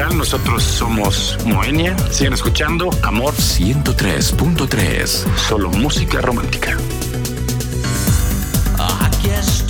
tal? Nosotros somos Moenia. Siguen escuchando Amor 103.3. Solo música romántica. Aquí estoy.